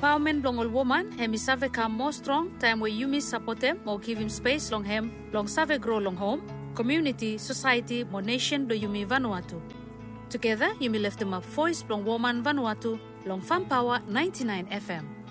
empowerment long all woman hemi save come more strong time where you miss support them or give him space long hem long save grow long home community society mo nation do yumi Vanuatu. Together you may lift them up voice long woman Vanuatu long Farm Power 99 FM.